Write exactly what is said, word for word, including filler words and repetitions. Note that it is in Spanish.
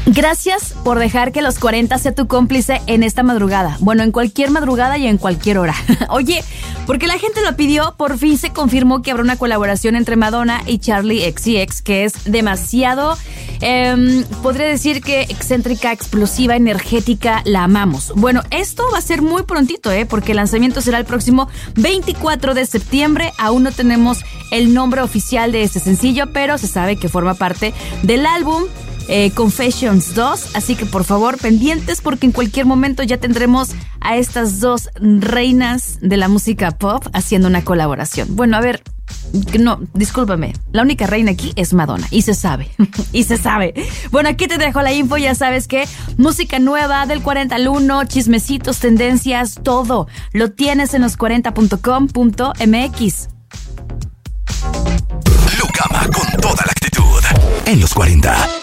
Gracias por dejar que los cuarenta sea tu cómplice en esta madrugada. Bueno, en cualquier madrugada y en cualquier hora. Oye, porque la gente lo pidió, por fin se confirmó que habrá una colaboración entre Madonna y Charli X C X, que es demasiado, eh, podría decir que excéntrica, explosiva, energética, la amamos. Bueno, esto va a ser muy prontito, ¿eh? Porque el lanzamiento será el próximo veinticuatro de septiembre. Aún no tenemos el nombre oficial de este sencillo, pero se sabe que forma parte del álbum Eh, Confessions dos, así que por favor pendientes porque en cualquier momento ya tendremos a estas dos reinas de la música pop haciendo una colaboración. Bueno, a ver, no, discúlpame, la única reina aquí es Madonna y se sabe, y se sabe. Bueno, aquí te dejo la info, ya sabes que música nueva del cuarenta al uno, chismecitos, tendencias, todo lo tienes en los cuarenta punto com punto m x. Lucama con toda la actitud en los cuarenta.